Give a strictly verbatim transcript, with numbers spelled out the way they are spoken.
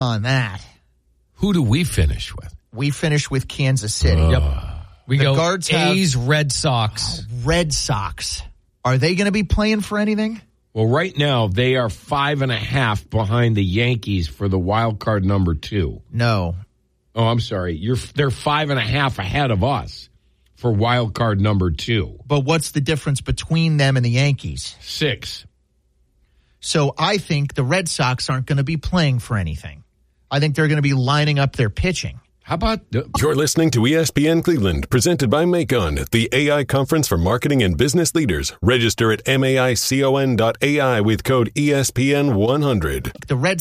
on that. Who do we finish with? We finish with Kansas City. Uh, yep. We the go guards have A's, Red Sox. oh, Red Sox. Are they going to be playing for anything? Well, right now, they are five and a half behind the Yankees for the wild card number two. No. Oh, I'm sorry. You're They're five and a half ahead of us for wild card number two. But what's the difference between them and the Yankees? Six. So I think the Red Sox aren't going to be playing for anything. I think they're going to be lining up their pitching. How about... The- You're listening to E S P N Cleveland, presented by Macon, the A I conference for marketing and business leaders. Register at maicon dot A I with code E S P N one hundred. The Red